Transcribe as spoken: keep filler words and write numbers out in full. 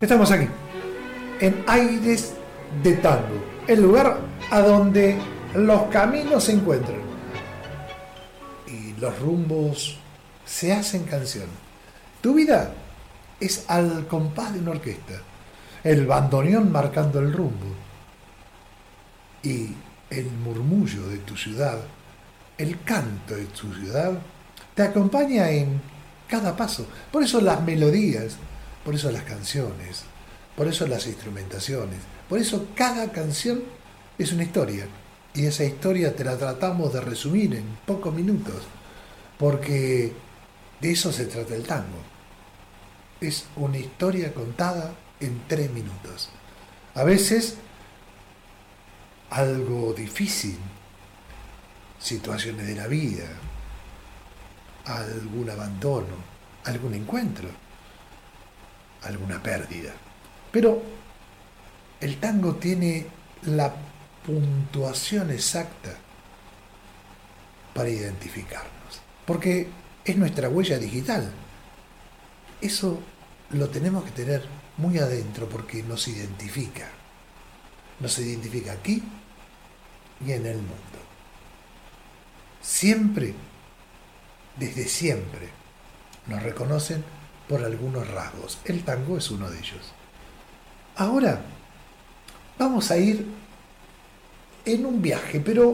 Estamos aquí, en Aires de Tango, el lugar a donde los caminos se encuentran y los rumbos se hacen canción. Tu vida es al compás de una orquesta, el bandoneón marcando el rumbo y el murmullo de tu ciudad, el canto de tu ciudad, te acompaña en cada paso. Por eso las melodías, por eso las canciones, por eso las instrumentaciones, por eso cada canción es una historia. Y esa historia te la tratamos de resumir en pocos minutos, porque de eso se trata el tango. Es una historia contada en tres minutos. A veces algo difícil, situaciones de la vida, algún abandono, algún encuentro, alguna pérdida. Pero el tango tiene la puntuación exacta para identificarnos, porque es nuestra huella digital. Eso lo tenemos que tener muy adentro porque nos identifica. Nos identifica aquí y en el mundo. Siempre, desde siempre, nos reconocen por algunos rasgos. El tango es uno de ellos. Ahora vamos a ir en un viaje, pero